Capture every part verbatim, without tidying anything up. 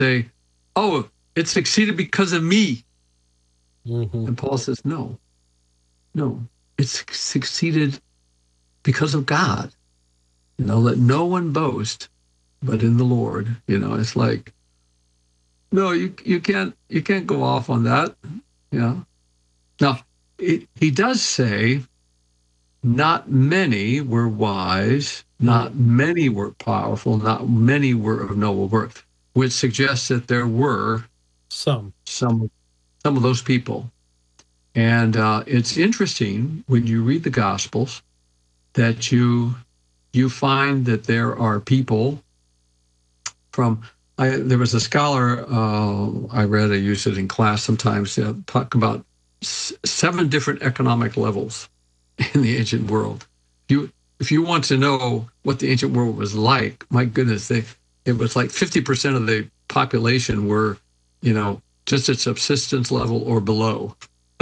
say, oh, it succeeded because of me. Mm-hmm. And Paul says, no, no, it's succeeded because of God. You know, let no one boast but in the Lord. You know, it's like, no, you you can't you can't go off on that. Yeah. Now, it, he does say, not many were wise, not many were powerful, not many were of noble birth, which suggests that there were some some some of those people. And uh, it's interesting when you read the Gospels that you you find that there are people from. I, there was a scholar uh, I read. I use it in class sometimes. Uh, talk about s- seven different economic levels in the ancient world. You, if you want to know what the ancient world was like, my goodness, they it was like fifty percent of the population were, you know, just at subsistence level or below.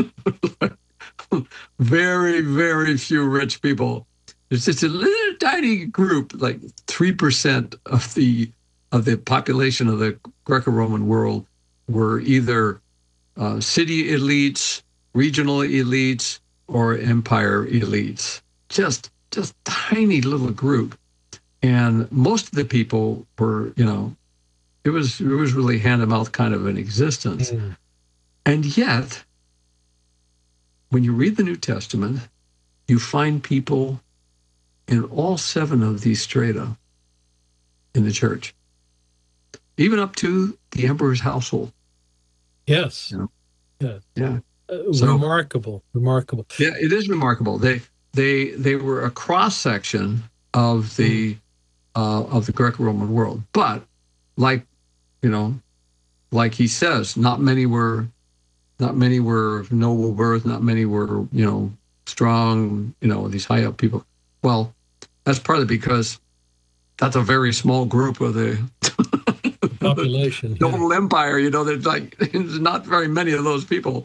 Very, very few rich people. There's just a little tiny group, like three percent of the of the population of the Greco-Roman world were either uh, city elites, regional elites, or empire elites. Just, just tiny little group, and most of the people were, you know, it was it was really hand to mouth kind of an existence, mm. and yet when you read the New Testament, you find people in all seven of these strata in the church, even up to the emperor's household. Yes. You know? Yeah. Yeah. Uh, So, remarkable. Remarkable. yeah, it is remarkable. They they they were a cross section of the mm. uh, of the Greco-Roman world, but like you know, like he says, not many were not many were of noble birth. Not many were you know strong. You know, these high up people. Well, that's partly because that's a very small group of the population. The yeah. whole empire, you know, there's like there's not very many of those people.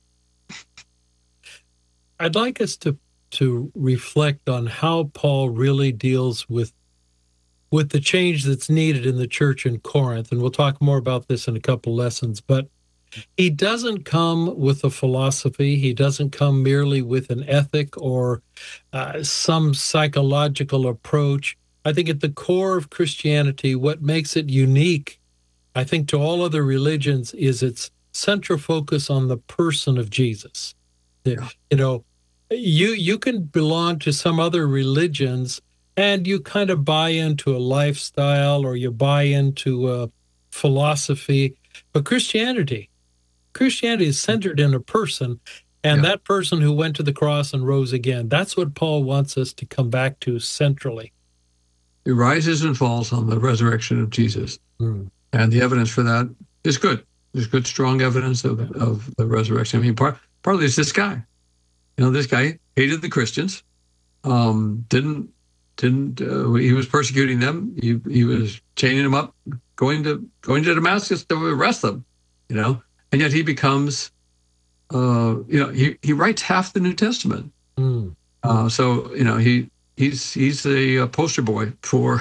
I'd like us to to reflect on how Paul really deals with with the change that's needed in the church in Corinth, and we'll talk more about this in a couple lessons. But he doesn't come with a philosophy. He doesn't come merely with an ethic or uh, some psychological approach. I think at the core of Christianity, what makes it unique, I think, to all other religions is its central focus on the person of Jesus. Yeah. You know, you you can belong to some other religions and you kind of buy into a lifestyle or you buy into a philosophy, but Christianity, Christianity is centered in a person, and Yeah. that person who went to the cross and rose again. That's what Paul wants us to come back to centrally. It rises and falls on the resurrection of Jesus. Mm. And the evidence for that is good. There's good, strong evidence of, of the resurrection. I mean, part, partly it's this guy. You know, this guy hated the Christians, um, didn't, didn't, uh, he was persecuting them. He, he was chaining them up, going to, going to Damascus to arrest them, you know, and yet he becomes, uh, you know, he, he writes half the New Testament. Mm. Uh, so, you know, he, he's, he's a, a poster boy for,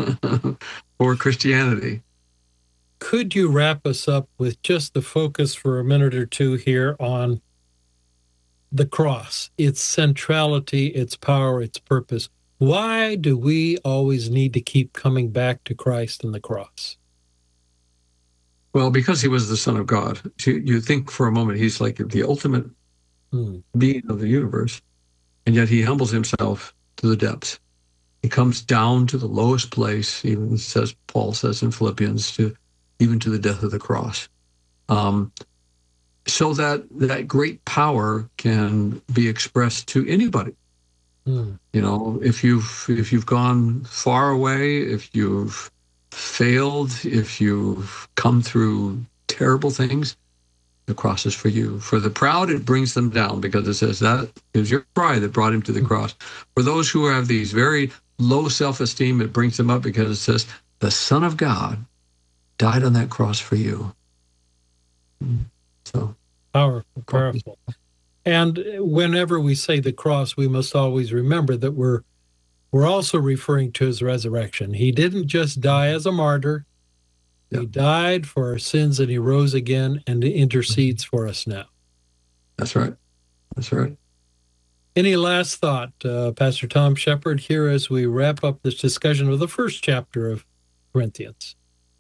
for Christianity. Could you wrap us up with just the focus for a minute or two here on the cross, its centrality, its power, its purpose? Why do we always need to keep coming back to Christ and the cross? Well, because he was the Son of God. You, you think for a moment he's like the ultimate hmm. being of the universe, and yet he humbles himself to the depths. He comes down to the lowest place, even says Paul says in Philippians, to even to the death of the cross, um, so that that great power can be expressed to anybody. Hmm. You know, if you've if you've gone far away, if you've failed, if you've come through terrible things, the cross is for you. For the proud, it brings them down, because it says that it was your pride that brought him to the cross. For those who have these very low self-esteem, it brings them up, because it says the Son of God died on that cross for you. So powerful, powerful. And whenever we say the cross, we must always remember that we're we're also referring to his resurrection. He didn't just die as a martyr. He yep. died for our sins, and he rose again and intercedes for us now. That's right. That's right. Any last thought, uh, Pastor Tom Shepard, here as we wrap up this discussion of the first chapter of Corinthians?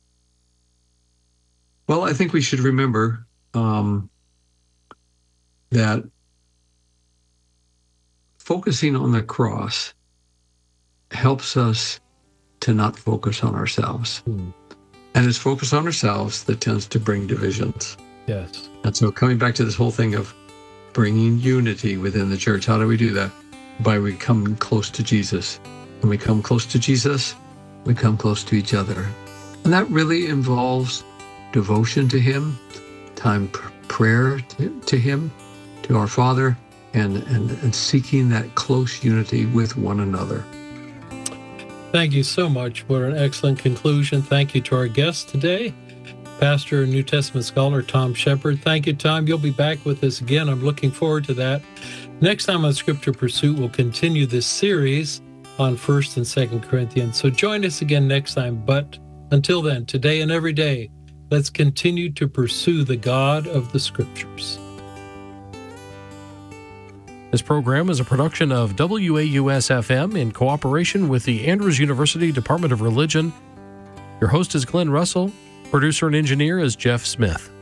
Well, I think we should remember um, that focusing on the cross helps us to not focus on ourselves. Hmm. And it's focus on ourselves that tends to bring divisions. Yes. And so coming back to this whole thing of bringing unity within the church, how do we do that? By we come close to Jesus. When we come close to Jesus, we come close to each other. And that really involves devotion to him, time pr- prayer to, to him, to our Father, and, and, and seeking that close unity with one another. Thank you so much. What an excellent conclusion. Thank you to our guest today, Pastor and New Testament scholar Tom Shepard. Thank you, Tom. You'll be back with us again. I'm looking forward to that. Next time on Scripture Pursuit, we'll continue this series on First and Second Corinthians. So join us again next time. But until then, today and every day, let's continue to pursue the God of the Scriptures. This program is a production of W A U S F M in cooperation with the Andrews University Department of Religion. Your host is Glenn Russell. Producer and engineer is Jeff Smith.